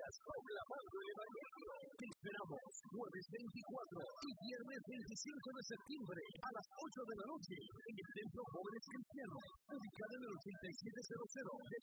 proclamando el Evangelio. Te esperamos jueves 24 y viernes 25 de septiembre a las 8 de la noche en el Templo Jóvenes Cristianos, ubicado en el 8700 de